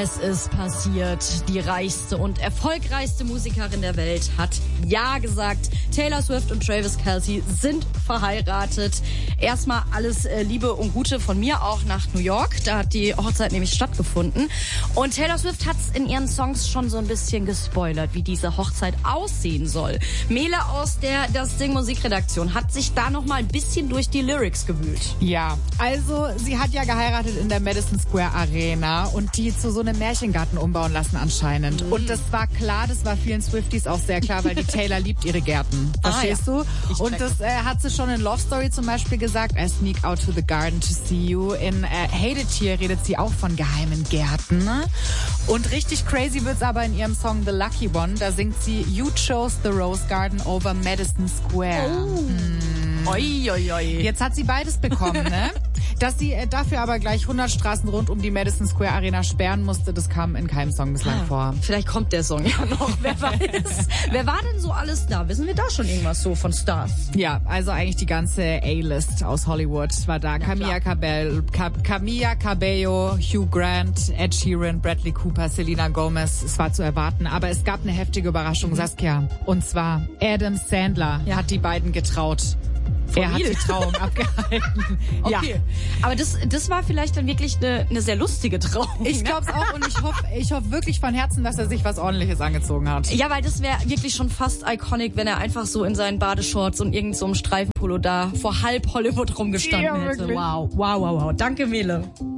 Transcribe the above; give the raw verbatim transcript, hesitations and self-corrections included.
Es ist passiert. Die reichste und erfolgreichste Musikerin der Welt hat Ja gesagt. Taylor Swift und Travis Kelce sind verheiratet. Erstmal alles äh, Liebe und Gute von mir auch nach New York. Da hat die Hochzeit nämlich stattgefunden. Und Taylor Swift hat es in ihren Songs schon so ein bisschen gespoilert, wie diese Hochzeit aussehen soll. Mele aus der Das Ding Musikredaktion hat sich da noch mal ein bisschen durch die Lyrics gewühlt. Ja, also sie hat ja geheiratet in der Madison Square Arena und die zu so einem Märchengarten umbauen lassen anscheinend. Mhm. Und das war klar, das war vielen Swifties auch sehr klar, weil die Taylor liebt ihre Gärten. Verstehst ah, ja. du? Ich und das äh, hat sie schon in Love Story zum Beispiel gesagt. I sneak out to the garden to see you. In äh, Hate It Here redet sie auch von geheimen Gärten. Und richtig crazy wird's aber in ihrem Song The Lucky One. Da singt sie You chose the Rose Garden over Madison Square. Oh. Hm. Oi, oi, oi. Jetzt hat sie beides bekommen, ne? Dass sie äh, dafür aber gleich hundert Straßen rund um die Madison Square Arena sperren musste, das kam in keinem Song bislang ah, vor. Vielleicht kommt der Song ja noch, wer weiß. Wer war denn so alles da? Wissen wir da schon irgendwas so von Stars? Ja, also eigentlich die ganze A-List aus Hollywood war da. Ja, Camilla Cabello, Camilla Cabello, Hugh Grant, Ed Sheeran, Bradley Cooper, Selena Gomez. Es war zu erwarten, aber es gab eine heftige Überraschung, mhm. Saskia. Und zwar Adam Sandler ja. hat die beiden getraut. For er real? Hat die Trauung abgehalten. Okay. Ja. Aber das, das war vielleicht dann wirklich eine, eine sehr lustige Trauung. Ich glaube es auch und ich hoffe ich hoff wirklich von Herzen, dass er sich was Ordentliches angezogen hat. Ja, weil das wäre wirklich schon fast iconic, wenn er einfach so in seinen Badeshorts und irgend so einem Streifenpullo da vor halb Hollywood rumgestanden ja, hätte. Wow, wow, wow, wow. Danke, Mele.